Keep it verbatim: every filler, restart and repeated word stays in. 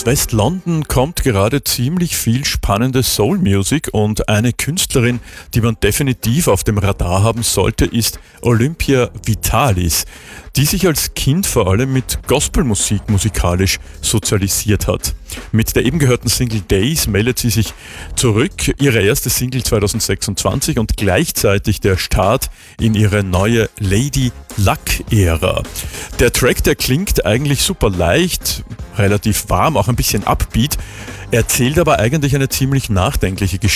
Aus West-London kommt gerade ziemlich viel spannende Soul-Music und eine Künstlerin, die man definitiv auf dem Radar haben sollte, ist Olympia Vitalis, die sich als Kind vor allem mit Gospelmusik musikalisch sozialisiert hat. Mit der eben gehörten Single Days meldet sie sich zurück, ihre erste Single zwanzig sechsundzwanzig und gleichzeitig der Start in ihre neue Lady Luck-Ära. Der Track, der klingt eigentlich super leicht, relativ warm, auch ein bisschen upbeat, erzählt aber eigentlich eine ziemlich nachdenkliche Geschichte.